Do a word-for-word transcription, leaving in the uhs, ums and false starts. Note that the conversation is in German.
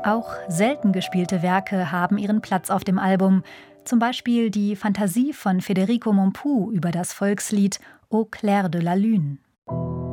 Auch selten gespielte Werke haben ihren Platz auf dem Album. Zum Beispiel die Fantasie von Federico Mompou über das Volkslied Au clair de la lune.